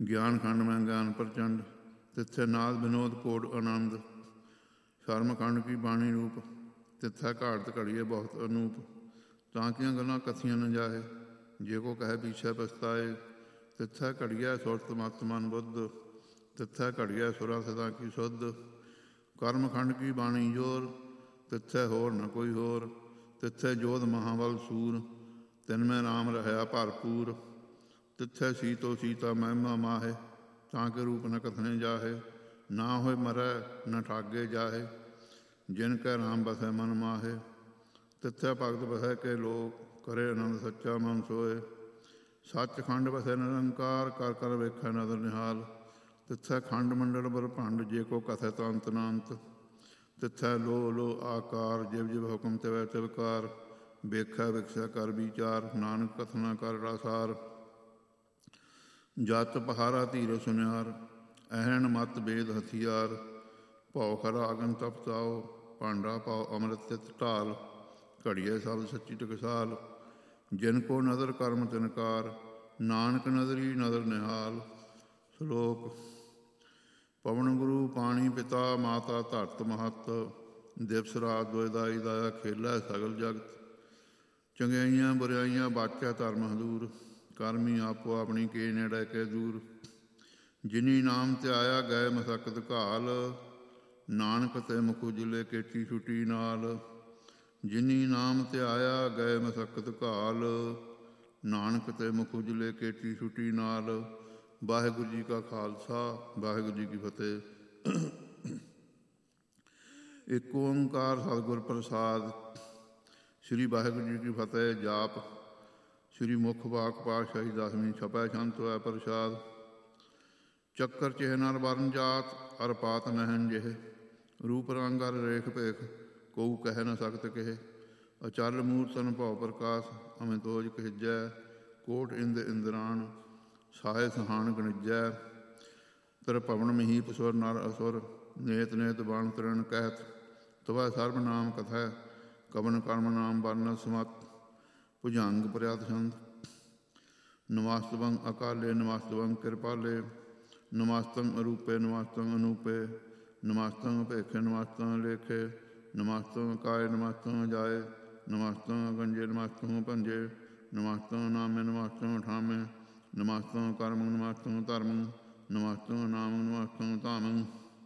ਗਿਆਨ ਖੰਡ ਮੈਂ ਗਿਆਨ ਪ੍ਰਚੰਡ, ਤਿੱਥੈ ਨਾਦ ਵਿਨੋਦ ਕੋਟ ਆਨੰਦ। ਸ਼ਰਮ ਖੰਡ ਕੀ ਬਾਣੀ ਰੂਪ, ਤਿੱਥੈ ਘਾੜਤ ਘੜੀਏ ਬਹੁਤ ਅਨੂਪ। ਤਾਂ ਕੀਆਂ ਗੱਲਾਂ ਕਥੀਆਂ ਨ ਜਾਹੇ, ਜੇ ਕੋ ਕਹੈ ਪਿਛੈ ਪਛਤਾਏ। ਤਿੱਥੈ ਘੜੀਐ ਸੁਰਤ ਮਤ ਮਨ ਬੁੱਧ, ਤਿੱਥੈ ਘੜੀਐ ਸੁਰਾ ਸਦਾ ਕੀ ਸੁਧ। ਕਰਮ ਖੰਡ ਕੀ ਬਾਣੀ ਜੋਰ, ਤਿੱਥੈ ਹੋਰ ਨ ਕੋਈ ਹੋਰ। ਤਿੱਥੈ ਜੋਧ ਮਹਾਬਲ ਸੂਰ, ਤਿਨ ਮੈਂ ਰਾਮ ਰਹਿਆ ਭਰਪੂਰ। ਤਿੱਥੈ ਸੀਤੋ ਸੀਤਾ ਮਹਿਮਾ ਮਾਹੇ, ਤਾਂ ਕੇ ਰੂਪ ਨ ਕਥਨੇ ਜਾਹੇ। ਨਾ ਹੋਏ ਮਰੈ ਨ ਠਾਗੇ ਜਾਹੇ, ਜਿਨ ਕੈ ਰਾਮ ਬਸੈ ਮਨ ਮਾਹੇ। ਤਿੱਥੈ ਭਗਤ ਬਸੈ ਕੇ ਲੋਕ, ਕਰੇ ਆਨੰਦ ਸੱਚਾ ਮਨ ਸੋਏ। ਸੱਚ ਖੰਡ ਬਸੈ ਨਿਰੰਕਾਰ, ਕਰ ਕਰ ਵੇਖੈ ਨਦਰ ਨਿਹਾਲ। ਤਿੱਥੈ ਖੰਡ ਮੰਡਲ ਬ੍ਰਹਮੰਡ, ਜੇ ਕੋ ਕਥੈ ਤਾਂ ਅੰਤ ਨ ਅੰਤ। ਤਿੱਥੈ ਲੋ ਲੋ ਆਕਾਰ, ਜਿਵ ਜਿਵ ਹੁਕਮ ਤਿਵੈ ਤਿਵਕਾਰ। ਵੇਖੈ ਵਿਖਸੈ ਕਰ ਵਿਚਾਰ, ਨਾਨਕ ਕਥਨਾ ਕਰ ਰਾਸਾਰ। ਜਤ ਪਹਾਰਾ ਧੀਰ ਸੁਨਿਆਰ, ਅਹਰਣ ਮਤ ਬੇਦ ਹਥਿਆਰ। ਭਉ ਖਰਾ ਅਗਨ ਤਪ ਤਾਉ, ਭਾਂਡਾ ਪਾਉ ਅੰਮ੍ਰਿਤ ਤਿਤ ਢਾਲ। ਘੜੀਏ ਸਬਦ ਸੱਚੀ ਟਕਸਾਲ, ਜਿਨ ਕੋ ਨਦਰ ਕਰਮ ਤਿਨਕਾਰ। ਨਾਨਕ ਨਦਰੀ ਨਦਰ ਨਿਹਾਲ। ਸ਼ਲੋਕ। ਪਵਨ ਗੁਰੂ ਪਾਣੀ ਪਿਤਾ, ਮਾਤਾ ਧਰਤ ਮਹੱਤ। ਦਿਵਸ ਰਾਤ ਦੁਇਦਾਈ ਦਾਇਆ, ਖੇਲੈ ਸਗਲ ਜਗਤ। ਚੰਗਿਆਈਆਂ ਬੁਰਿਆਈਆਂ ਬਾਚੈ ਧਰਮ ਹਦੂਰ, ਕਰਮੀ ਆਪੋ ਆਪਣੀ ਕੇ ਨੇੜੇ ਕੇ ਦੂਰ। ਜਿਨੀ ਨਾਮ ਧਿਆਇਆ ਗਏ ਮਸਕਤ ਘਾਲ, ਨਾਨਕ ਤੇ ਮੁਖ ਉਜਲੇ ਕੇਤੀ ਛੁਟੀ ਨਾਲ। ਜਿਨੀ ਨਾਮ ਧਿਆਇਆ ਗਏ ਮਸਕਤ ਘਾਲ, ਨਾਨਕ ਤੇ ਮੁਖ ਉਜਲੇ ਕੇਤੀ ਛੁਟੀ ਨਾਲ। ਵਾਹਿਗੁਰੂ ਜੀ ਕਾ ਖਾਲਸਾ, ਵਾਹਿਗੁਰੂ ਜੀ ਕੀ ਫਤਿਹ। ਇੱਕ ਓਂਕਾਰ ਸਤਿਗੁਰ ਪ੍ਰਸਾਦ। ਸ੍ਰੀ ਵਾਹਿਗੁਰੂ ਜੀ ਕੀ ਫਤਿਹ। ਜਾਪ। ਸ੍ਰੀ ਮੁਖ ਵਾਕ ਪਾਤਸ਼ਾਹੀ ਦਸਵੀਂ, ਛਪੈ ਛੰਤ ਹੋਇ ਪ੍ਰਸਾਦ। ਚੱਕਰ ਚਿਹ ਨਰ ਵਰਨ ਜਾਤ, ਅਰ ਪਾਤ ਨਹਿਨ ਜਿਹ। ਰੂਪ ਰੰਗ ਅਰ ਰੇਖ ਭੇਖ, ਕਉ ਕਹਿ ਨ ਸਕਤ ਕਿਹ। ਅਚਲ ਮੂਰਤਨ ਭਉ ਪ੍ਰਕਾਸ਼, ਅਮਿਤੋਜ ਕਹਿਜੈ। ਕੋਟ ਇੰਦ ਇੰਦਰਾਣ, ਸਾਹੇ ਸਹਾਣ ਗਣਿਜੈ। ਤ੍ਰਿਭੁਵਨ ਮਹੀਪ ਸੁਰ ਨਰ ਅਸੁਰ, ਨੇਤ ਨੇਤ ਬਾਣ ਤ੍ਰਿਣ ਕਹਿਤ। ਤਵੈ ਸਰਬ ਨਾਮ ਕਥੈ, ਕਵਨ ਕਰਮ ਨਾਮ ਵਰਨਤ ਸਮਤ। ਭੁਜੰਗ ਪ੍ਰਿਅਤ ਛੰਦ। ਨਮਸਤਵੰ ਅਕਾਲੇ, ਨਮਸਤਵੰ ਕਿਰਪਾਲੇ। ਨਮਸਤੰ ਅਰੂਪੇ, ਨਮਸਤੰ ਅਨੂਪੇ। ਨਮਸਤੰ ਭੇਖੇ, ਨਮਸਤੰ ਲੇਖੇ। ਨਮਸਤੰ ਕਾਏ, ਨਮਸਤੰ ਜਾਏ। ਨਮਸਤੰ ਗੰਜੇ, ਨਮਸਤੰ ਭੰਜੇ। ਨਮਸਤੰ ਨਾਮੇ, ਨਮਸਤੰ ਠਾਮੇ। ਨਮਸਤੰ ਕਰਮ, ਨਮਸਤੰ ਧਰਮ। ਨਮਸਤੰ ਨਾਮ, ਨਮਸਤੰ ਧਾਮ।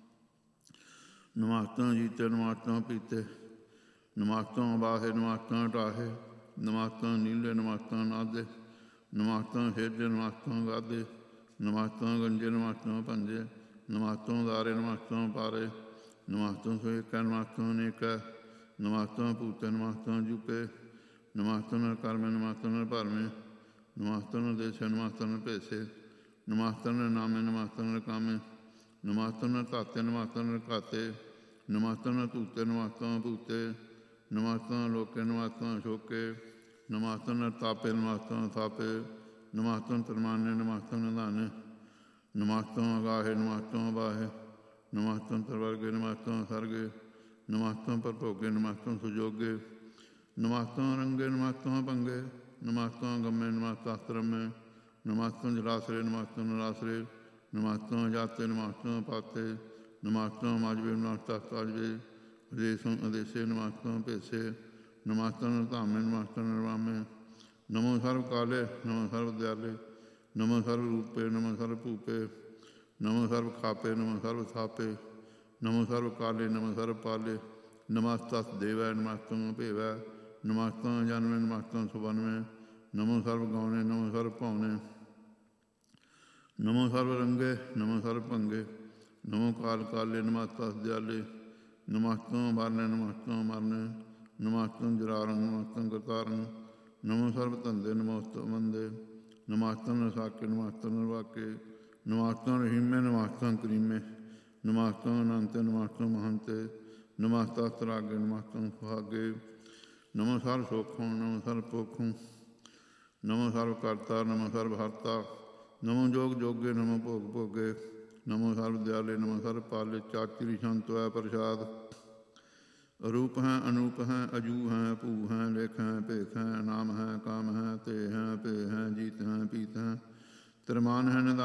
ਨਮਸਤੰ ਜੀਤੇ, ਨਮਸਤੰ ਪੀਤੇ। ਨਮਸਤੰ ਬਾਹੇ, ਨਮਸਤੰ ਢਾਹੇ। ਨਮਸਤੰ ਨੀਲੇ, ਨਮਸਤੰ ਨਾਦੇ। ਨਮਸਤੰ ਹੇਜੇ, ਨਮਸਤੰ ਗਾਦੇ। ਨਮਸਤੰ ਗੰਜੇ, ਨਮਸਤੰ ਭੰਜੇ। ਨਮਸਤੰ ਦਾਰੇ, ਨਮਸਤੰ ਪਾਰੇ। ਨਮਸਤੰ ਸੁਏਕੈ, ਨਮਸਤੰ ਅਨੇਕੈ। ਨਮਸਤੰ ਭੂਤੇ, ਨਮਸਤੰ ਜੂਪੇ। ਨਮਸਤੰ ਨਿਰਕਰਮੇ, ਨਮਸਤੰ ਨਿਰਭਰਮੇ। ਨਮਸਤੰ ਨਿਰਦੇਸ਼ੇ, ਨਮਸਤੰ ਨਿਰਭੇਸੇ। ਨਮਸਤੰ ਨਿਰਨਾਮੇ, ਨਮਸਤੰ ਨਿਰਕਾਮੇ। ਨਮਸਤੰ ਨਿਰਧਾਤੇ, ਨਮਸਤੰ ਨਿਰਘਾਤੇ। ਨਮਸਤੰ ਨਿਰਧੂਤੇ, ਨਮਸਤੰ ਭੂਤੇ। ਨਮਸਤੰ ਲੋਕੇ, ਨਮਸਤੰ ਸ਼ੋਕੇ। ਨਮਸਤੰ ਨਿਰਤਾਪੇ, ਨਮਸਤੰ ਥਾਪੇ। ਨਮਸਤੰ ਤ੍ਰਿਮਾਨੇ, ਨਮਸਤੰ ਨਿਧਾਨੇ। ਨਮਸਤੰ ਅਗਾਹੇ, ਨਮਸਤੰ ਅਬਾਹੇ। ਨਮਸਤੰ ਤ੍ਰਿਵਰਗੇ, ਨਮਸਤੰ ਸਰਗੇ। ਨਮਸਤੰ ਪਰਭੋਗੇ, ਨਮਸਤੰ ਸੁਜੋਗੇ। ਨਮਸਤੰ ਰੰਗੇ, ਨਮਸਤੰ ਭੰਗੇ। ਨਮਸਤੰ ਗੰਮੇ, ਨਮਸਤੰ ਅਸਤਰਮੇ। ਨਮਸਤੰ ਜਲਾਸਰੇ, ਨਮਸਤੰ ਨਿਰਾਸਰੇ। ਨਮਸਤੰ ਜਾਤੇ, ਨਮਸਤੰ ਪਾਤੇ। ਨਮਸਤੰ ਮਾਜਵੇ, ਨਮਸਤੰ ਤਾਜਵੇ। ਅਦੇਸੰ ਅਦੇਸੇ, ਨਮਸਤੰ ਭੇਸੇ। ਨਮਸਤੰ ਨਿਰਧਾਮੇ, ਨਮਸਤੰ ਨਿਰਵਾਮੇ। ਨਮੋ ਸਰਬ ਕਾਲੇ, ਨਮੋ ਸਰਬ ਦਿਆਲੇ। ਨਮੋ ਸਰਬ ਰੂਪੇ, ਨਮੋ ਸਰਬ ਭੂਪੇ। ਨਮੋ ਸਰਬ ਖਾਪੇ, ਨਮੋ ਸਰਬ ਥਾਪੇ। ਨਮੋ ਸਰਬ ਕਾਲੇ, ਨਮੋ ਸਰਬ ਪਾਲੇ। ਨਮਸਤਸ ਦੇਵੈ, ਨਮਸਤੰ ਭੇਵੈ। ਨਮਸਤੰ ਜਨਮੇ, ਨਮਸਤੰ ਸੁਵਨਮੇ। ਨਮੋ ਸਰਬ ਗੌਣੇ, ਨਮੋ ਸਰਬ ਭਉਨੇ। ਨਮੋ ਸਰਬ ਰੰਗੇ, ਨਮੋ ਸਰਬ ਭੰਗੇ। ਨਮੋ ਕਾਲ ਕਾਲੇ, ਨਮਸਤਸ ਦਿਆਲੇ। ਨਮਸਤੰ ਵਰਨੇ, ਨਮਸਤੰ ਮਰਨੇ। ਨਮਸਤੰ ਜਰਾਰੰ, ਨਮਸਤੰ ਕਰਤਾਰੰ। ਨਮੋ ਸਰਬ ਧੰਦੇ, ਨਮੋਸਤੁ ਮੰਦੇ। ਨਮਸਤੰ ਨਿਰਸਾਕੇ, ਨਮਸਤੰ ਨਿਰਵਾਕੇ। ਨਮਸਤੰ ਰਹੀਮੇ, ਨਮਸਤੰ ਕਰੀਮੇ। ਨਮਸਤੰ ਅਨੰਤੇ, ਨਮਸਤੰ ਮਹੰਤੇ। ਨਮਸਤਸ ਰਾਗੇ, ਨਮਸਤੰ ਸੁਹਾਗੇ। ਨਮੋ ਸਰਬ ਸੋਖੰ, ਨਮੋ ਸਰਬ ਪੋਖੰ। ਨਮੋ ਸਰਬ ਕਰਤਾ, ਨਮੋ ਸਰਬ ਹਰਤਾ। ਨਮੋ ਜੋਗ ਜੋਗੇ, ਨਮੋ ਭੋਗ ਭੋਗੇ। ਨਮੋ ਸਰਬ ਦਿਆਲੇ, ਨਮੋ ਸਰਬ ਪਾਲੇ। ਚਾਤਰੀ ਛੰਤ ਹੋਇ ਪ੍ਰਸਾਦ। ਅਰੂਪ ਹੈ, ਅਨੂਪ ਹੈ, ਅਜੂ ਹੈ, ਭੂ ਹੈ, ਲੇਖ ਹੈ, ਭੇਖ ਹੈ, ਨਾਮ ਹੈ, ਕਾਮ ਹੈ, ਤੇ ਹੈ, ਭੇ ਹੈ, ਜੀਤ ਹੈ, ਪੀਤ ਹੈ। ਤਿਰਮਾਨ ਹੈ,